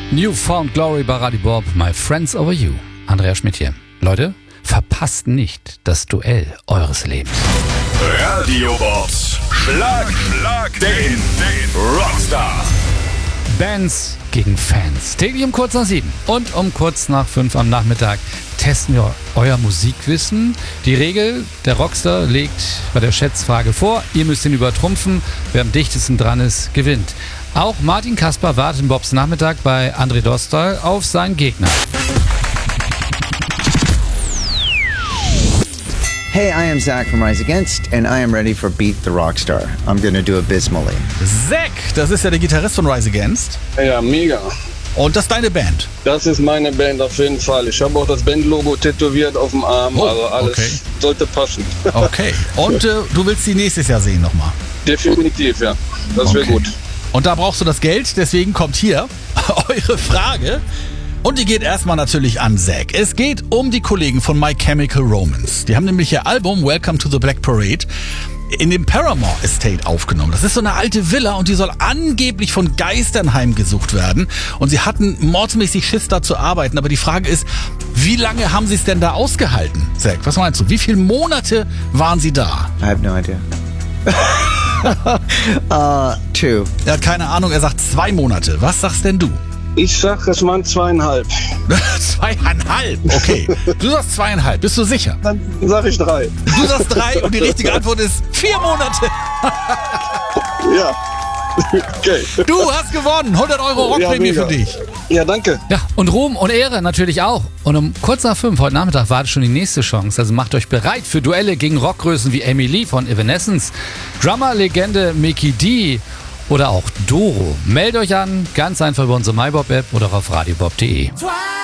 Newfound Glory bei Radio Bob, My Friends Over You. Andrea Schmidt hier. Leute, verpasst nicht das Duell eures Lebens. Radio Bobs Schlag den Rockstar. Bands gegen Fans. Täglich um kurz nach 7 und um kurz nach 5 am Nachmittag testen wir euer Musikwissen. Die Regel, der Rockstar legt bei der Schätzfrage vor, ihr müsst ihn übertrumpfen. Wer am dichtesten dran ist, gewinnt. Auch Martin Kasper wartet in Bobs Nachmittag bei André Dostal auf seinen Gegner. Hey, I am Zach from Rise Against, and I am ready for Beat the Rockstar. I'm gonna do abysmally. Zack, das ist ja der Gitarrist von Rise Against. Ja, mega. Und das ist deine Band. Das ist meine Band auf jeden Fall. Ich habe auch das Bandlogo tätowiert auf dem Arm, Oh, also alles okay. sollte passen. Okay. Und du willst sie nächstes Jahr sehen nochmal? Definitiv, ja. Das wäre Okay. gut. Und da brauchst du das Geld, deswegen kommt hier eure Frage. Und die geht erstmal natürlich an Zack. Es geht um die Kollegen von My Chemical Romance. Die haben nämlich ihr Album Welcome to the Black Parade in dem Paramore Estate aufgenommen. Das ist so eine alte Villa und die soll angeblich von Geistern heimgesucht werden. Und sie hatten mordsmäßig Schiss, da zu arbeiten. Aber die Frage ist, wie lange haben sie es denn da ausgehalten? Zack, was meinst du? Wie viele Monate waren sie da? I have no idea. 2. Er hat keine Ahnung, er sagt 2 Monate. Was sagst denn du? Ich sag, es waren 2,5. 2,5? Okay. Du sagst 2,5. Bist du sicher? Dann sag ich 3. Du sagst 3 und die richtige Antwort ist 4 Monate. Ja. Okay. Du hast gewonnen. 100 Euro Rockprämie mega. für dich. Ja, danke. Ja, und Ruhm und Ehre natürlich auch. Und um kurz nach 5 heute Nachmittag wartet schon die nächste Chance. Also macht euch bereit für Duelle gegen Rockgrößen wie Amy Lee von Evanescence, Drummer-Legende Mickey D oder auch Doro. Meldet euch an, ganz einfach über unsere MyBob-App oder auf radiobob.de.